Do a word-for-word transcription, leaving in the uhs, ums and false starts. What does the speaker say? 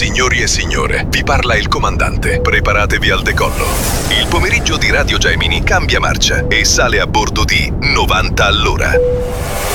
Signori e signore, vi parla il comandante. Preparatevi al decollo. Il pomeriggio di Radio Gemini cambia marcia e sale a bordo di novanta all'ora.